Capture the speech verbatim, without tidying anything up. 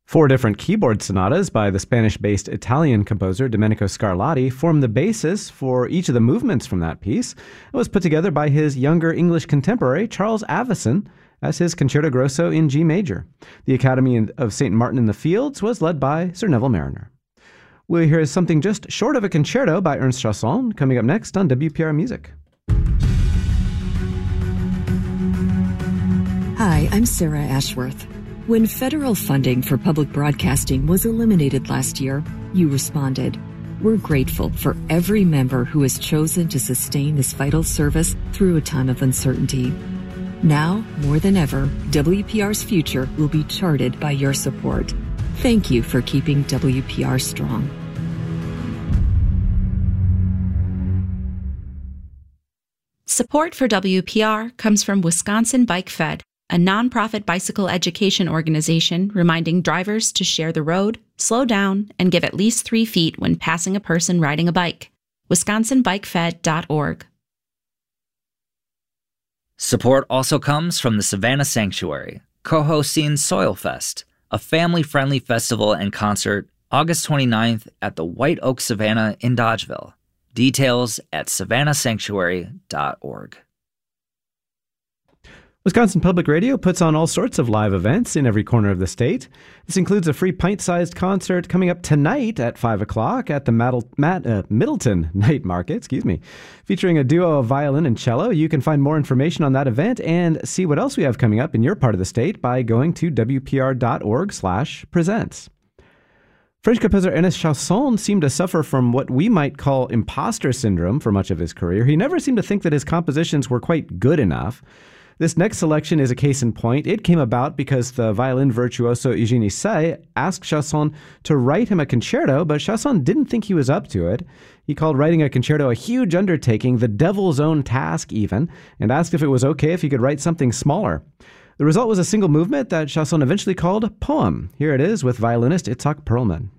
Four different keyboard sonatas by the Spanish-based Italian composer Domenico Scarlatti form the basis for each of the movements from that piece. It was put together by his younger English contemporary, Charles Avison, as his Concerto Grosso in G major. The Academy of Saint Martin in the Fields was led by Sir Neville Marriner. We'll hear something just short of a concerto by Ernst Chausson coming up next on W P R Music. Hi, I'm Sarah Ashworth. When federal funding for public broadcasting was eliminated last year, you responded. We're grateful for every member who has chosen to sustain this vital service through a time of uncertainty. Now, more than ever, W P R's future will be charted by your support. Thank you for keeping W P R strong. Support for W P R comes from Wisconsin Bike Fed, a nonprofit bicycle education organization reminding drivers to share the road, slow down, and give at least three feet when passing a person riding a bike. wisconsin bike fed dot org. Support also comes from the Savannah Sanctuary, co-hosting Soil Fest, a family-friendly festival and concert August twenty-ninth at the White Oak Savannah in Dodgeville. Details at savannah sanctuary dot org. Wisconsin Public Radio puts on all sorts of live events in every corner of the state. This includes a free pint-sized concert coming up tonight at five o'clock at the Maddle, Matt, uh, Middleton Night Market, excuse me, featuring a duo of violin and cello. You can find more information on that event and see what else we have coming up in your part of the state by going to w p r dot org slash presents. French composer Ernest Chausson seemed to suffer from what we might call imposter syndrome for much of his career. He never seemed to think that his compositions were quite good enough. This next selection is a case in point. It came about because the violin virtuoso Eugène Sey asked Chausson to write him a concerto, but Chausson didn't think he was up to it. He called writing a concerto a huge undertaking, the devil's own task even, and asked if it was okay if he could write something smaller. The result was a single movement that Chausson eventually called Poem. Here it is with violinist Itzhak Perlman.